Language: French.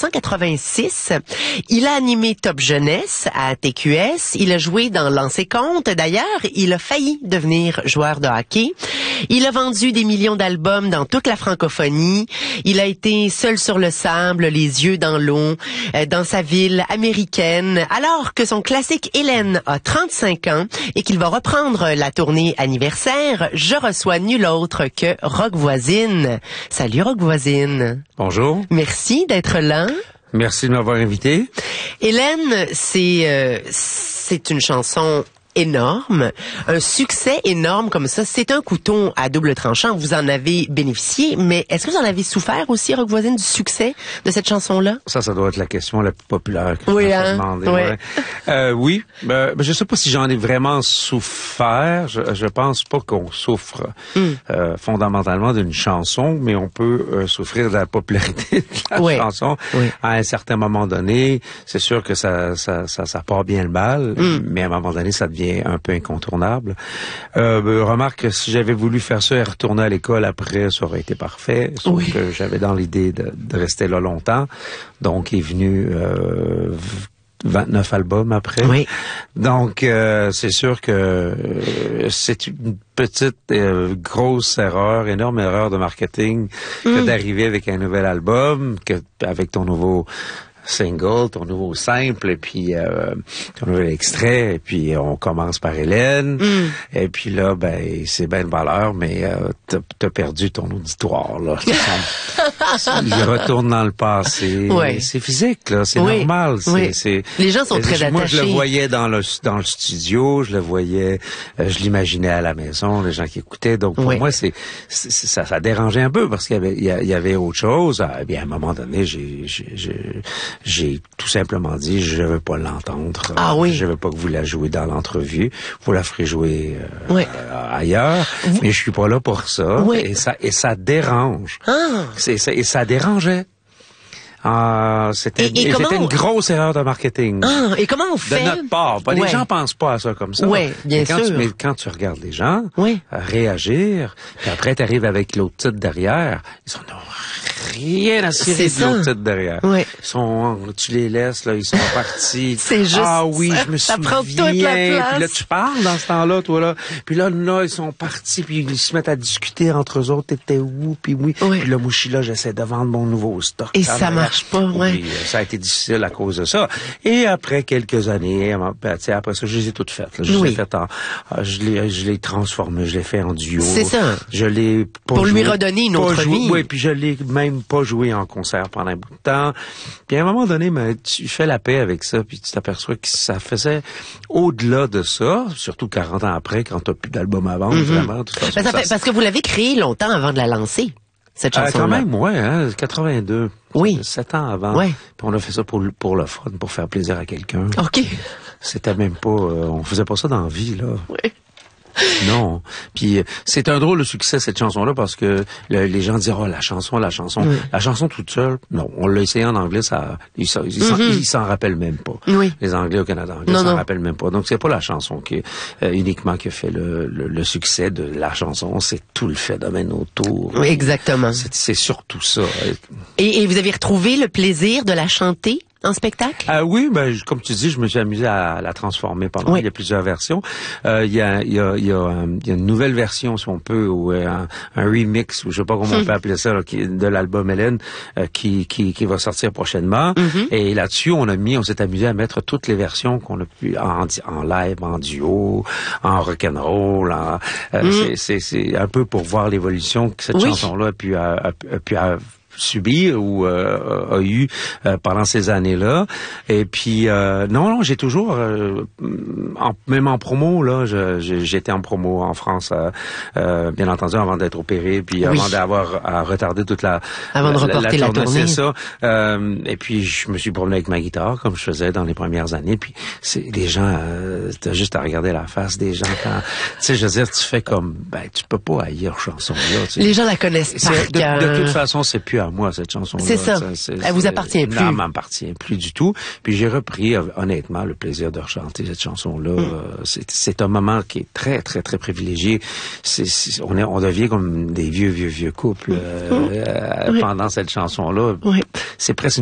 1986. Il a animé Top Jeunesse à TQS. Il a joué dans Lancer Compte. D'ailleurs, il a failli devenir joueur de hockey. Il a vendu des millions d'albums dans toute la francophonie. Il a été seul sur le sable, les yeux dans l'eau, dans sa ville américaine. Alors que son classique Hélène a 35 ans et qu'il va reprendre la tournée anniversaire, je reçois nul autre que Rock Voisine. Salut Rock Voisine. Bonjour. Merci d'être là. Merci de m'avoir invité. Hélène, c'est une chanson énorme, un succès énorme comme ça. C'est un couteau à double tranchant. Vous en avez bénéficié, mais est-ce que vous en avez souffert aussi, Rock Voisine, du succès de cette chanson-là? Ça doit être la question la plus populaire que oui, je me demandé. Ouais. Oui, je sais pas si j'en ai vraiment souffert. Je pense pas qu'on souffre fondamentalement d'une chanson, mais on peut souffrir de la popularité de la chanson à un certain moment donné. C'est sûr que ça part bien le bal, mais à un moment donné, ça devient un peu incontournable. Remarque, si j'avais voulu faire ça et retourner à l'école après, ça aurait été parfait. Sauf que j'avais dans l'idée de rester là longtemps. Donc, est venu 29 albums après. Oui. Donc, c'est sûr que c'est une petite, grosse erreur, énorme erreur de marketing que d'arriver avec un nouvel album, avec ton nouveau single, ton nouveau simple, et puis ton nouvel extrait, et puis on commence par Hélène, et puis là, c'est bien de valeur, mais t'as perdu ton auditoire, là. Il retourne dans le passé. C'est physique, là, c'est normal. Les gens sont très attachés. Moi, je le voyais dans le studio, je le voyais, je l'imaginais à la maison, les gens qui écoutaient, donc pour moi, ça dérangeait un peu, parce qu'il y avait autre chose. Eh bien, à un moment donné, j'ai tout simplement dit, je veux pas l'entendre. Je veux pas que vous la jouez dans l'entrevue. Vous la ferez jouer ailleurs. Mais je suis pas là pour ça. Et ça dérange. Et ça dérangeait. C'était une grosse erreur de marketing. Et comment on fait? De notre part. Les gens pensent pas à ça comme ça. Bien sûr. Mais quand tu regardes les gens réagir, puis après tu arrives avec l'autre titre derrière, ils sont rien à cirer de l'autre titre derrière. Tu les laisses, là, ils sont partis. C'est juste je me ça souviens. prend toute la place. Puis là, tu parles dans ce temps-là, toi, là. Puis là, ils sont partis, puis ils se mettent à discuter entre eux autres. T'étais où? Puis Puis là, moi, je suis là, j'essaie de vendre mon nouveau stock. Et ça marche pas, Puis, ça a été difficile à cause de ça. Et après quelques années, après ça, je les ai toutes faites. Là. Je l'ai transformé, je l'ai fait en duo. C'est ça. Je l'ai pour lui redonner une autre vie. Oui, puis je l'ai même pas joué en concert pendant un bout de temps. Puis à un moment donné, tu fais la paix avec ça, puis tu t'aperçois que ça faisait au-delà de ça, surtout 40 ans après, quand t'as plus d'album à vendre, vraiment. Parce que vous l'avez créé longtemps avant de la lancer, cette chanson-là. Quand même, 82. Oui. 7 ans avant. Puis on a fait ça pour le fun, pour faire plaisir à quelqu'un. OK. C'était même pas, on faisait pas ça dans la vie, là. Non. Puis c'est un drôle de succès, cette chanson-là, parce que les gens disent la chanson. La chanson toute seule, non. On l'a essayé en anglais, ils s'en rappellent même pas. Les Anglais au Canada anglais s'en rappellent même pas. Donc c'est pas la chanson qui uniquement qui a fait le succès de la chanson, c'est tout le phénomène autour. Oui, exactement. C'est surtout ça. Et vous avez retrouvé le plaisir de la chanter en spectacle? Oui, comme tu dis, je me suis amusé à la transformer pendant. Il y a plusieurs versions. Il y a une nouvelle version, si on peut, ou un remix, ou je sais pas comment on peut appeler ça, là, de l'album Hélène, qui va sortir prochainement. Et là-dessus, on s'est amusé à mettre toutes les versions qu'on a pu en live, en duo, en rock'n'roll. C'est un peu pour voir l'évolution que cette chanson-là a pu subir ou a eu pendant ces années-là. Et puis non, j'ai toujours même en promo là, j'étais en promo en France bien entendu avant d'être opéré, puis avant d'avoir à retarder toute avant de reporter la tournée. C'est ça. Et puis je me suis promené avec ma guitare comme je faisais dans les premières années, puis les gens t'as juste à regarder la face des gens quand tu sais, je veux dire, tu fais comme tu peux pas haïr chanson là, tu sais. Les gens la connaissent par de toute façon, c'est plus à moi cette chanson-là. C'est ça. Elle vous appartient plus. Non, elle m'appartient plus du tout. Puis j'ai repris honnêtement le plaisir de rechanter cette chanson-là. C'est un moment qui est très très très privilégié. On devient comme des vieux couples pendant cette chanson-là. C'est presque